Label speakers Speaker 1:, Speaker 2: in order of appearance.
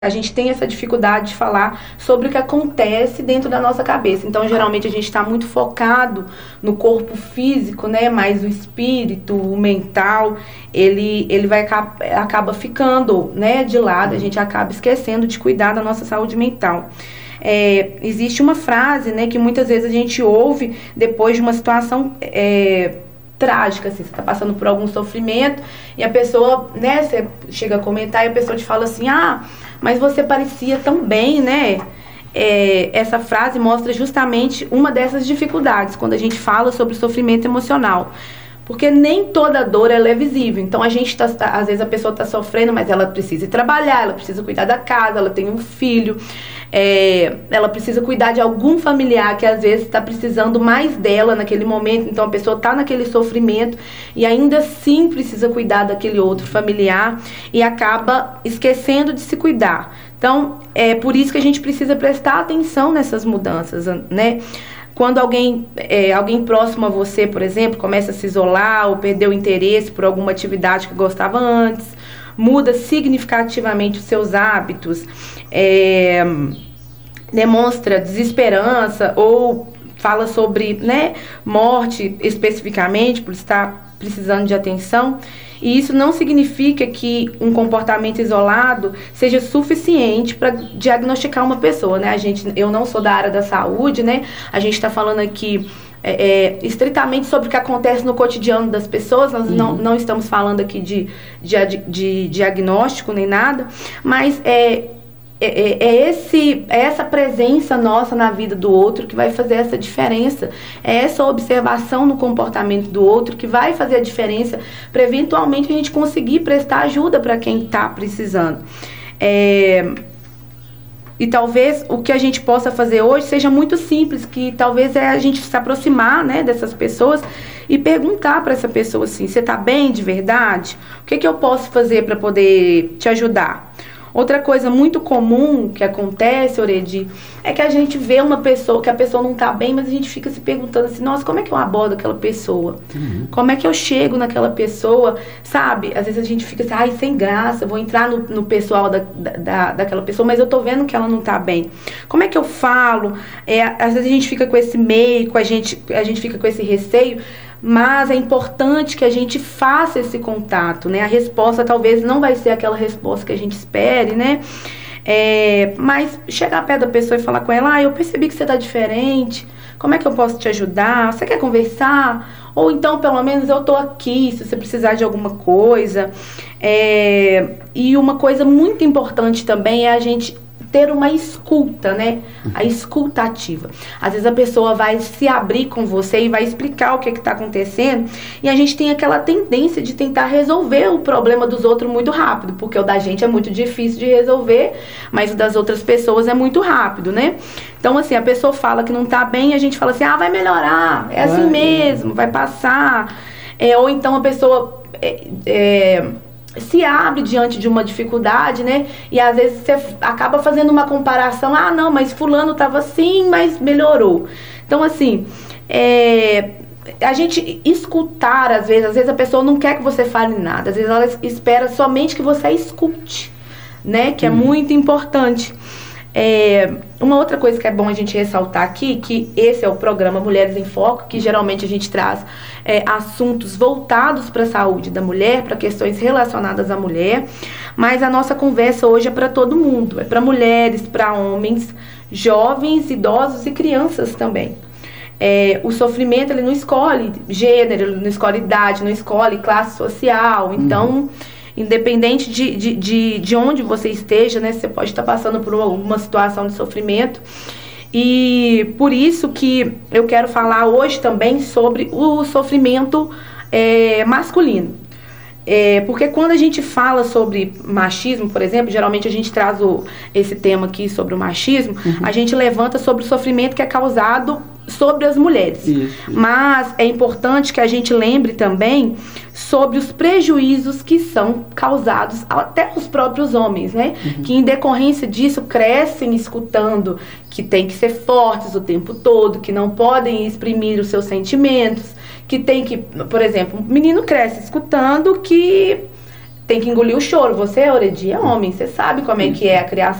Speaker 1: A gente tem essa dificuldade de falar sobre o que acontece dentro da nossa cabeça. Então, geralmente, a gente está muito focado no corpo físico, né? Mas o espírito, o mental, ele acaba ficando, né, de lado. A gente acaba esquecendo de cuidar da nossa saúde mental. Existe uma frase, né, que muitas vezes a gente ouve depois de uma situação trágica, assim, você está passando por algum sofrimento e a pessoa, né, você chega a comentar e a pessoa te fala assim, mas você parecia tão bem, né? Essa frase mostra justamente uma dessas dificuldades quando a gente fala sobre sofrimento emocional. Porque nem toda dor ela é visível. Então, às vezes a pessoa está sofrendo, mas ela precisa ir trabalhar, ela precisa cuidar da casa, ela tem um filho, ela precisa cuidar de algum familiar que às vezes está precisando mais dela naquele momento. Então, a pessoa está naquele sofrimento e ainda assim precisa cuidar daquele outro familiar e acaba esquecendo de se cuidar. Então, é por isso que a gente precisa prestar atenção nessas mudanças, né? Quando alguém próximo a você, por exemplo, começa a se isolar ou perdeu o interesse por alguma atividade que gostava antes, muda significativamente os seus hábitos, demonstra desesperança ou fala sobre, né, morte especificamente por estar precisando de atenção. E isso não significa que um comportamento isolado seja suficiente para diagnosticar uma pessoa, né? Eu não sou da área da saúde, né? A gente está falando aqui estritamente sobre o que acontece no cotidiano das pessoas. Nós não estamos falando aqui de diagnóstico nem nada, mas essa presença nossa na vida do outro que vai fazer essa diferença. É essa observação no comportamento do outro que vai fazer a diferença para eventualmente a gente conseguir prestar ajuda para quem está precisando. E talvez o que a gente possa fazer hoje seja muito simples, que talvez a gente se aproximar, né, dessas pessoas e perguntar para essa pessoa assim, você está bem de verdade? O que eu posso fazer para poder te ajudar? Outra coisa muito comum que acontece, Oredi, é que a gente vê uma pessoa, que a pessoa não tá bem, mas a gente fica se perguntando assim, nossa, como é que eu abordo aquela pessoa? Como é que eu chego naquela pessoa? Sabe? Às vezes a gente fica assim, sem graça, vou entrar no pessoal daquela pessoa, mas eu tô vendo que ela não tá bem. Como é que eu falo? Às vezes a gente fica com esse meio, a gente fica com esse receio, mas é importante que a gente faça esse contato, né? A resposta talvez não vai ser aquela resposta que a gente espere, né? Mas chegar perto da pessoa e falar com ela, eu percebi que você tá diferente, como é que eu posso te ajudar? Você quer conversar? Ou então, pelo menos, eu tô aqui, se você precisar de alguma coisa. E uma coisa muito importante também é a gente ter uma escuta, né? A escuta ativa. Às vezes a pessoa vai se abrir com você e vai explicar o que está acontecendo, e a gente tem aquela tendência de tentar resolver o problema dos outros muito rápido, porque o da gente é muito difícil de resolver, mas o das outras pessoas é muito rápido, né? Então, assim, a pessoa fala que não tá bem e a gente fala assim, vai melhorar, é assim mesmo, vai passar. Ou então a pessoa se abre diante de uma dificuldade, né? E às vezes você acaba fazendo uma comparação, não, mas fulano estava assim, mas melhorou. Então, assim, a gente escutar, às vezes a pessoa não quer que você fale nada, às vezes ela espera somente que você escute, né? Que é muito importante. Uma outra coisa que é bom a gente ressaltar aqui, que esse é o programa Mulheres em Foco, que geralmente a gente traz assuntos voltados para a saúde da mulher, para questões relacionadas à mulher, mas a nossa conversa hoje é para todo mundo, é para mulheres, para homens, jovens, idosos e crianças também. O sofrimento, ele não escolhe gênero, ele não escolhe idade, não escolhe classe social, então independente de onde você esteja, né, você pode estar passando por uma situação de sofrimento. E por isso que eu quero falar hoje também sobre o sofrimento masculino. Porque quando a gente fala sobre machismo, por exemplo, geralmente a gente traz esse tema aqui sobre o machismo, a gente levanta sobre o sofrimento que é causado sobre as mulheres. Isso. Mas é importante que a gente lembre também sobre os prejuízos que são causados até os próprios homens, né? Que em decorrência disso crescem escutando que tem que ser fortes o tempo todo, que não podem exprimir os seus sentimentos, que tem que, por exemplo, um menino cresce escutando que tem que engolir o choro. Você, Oredi, é homem, você sabe como é que é a criação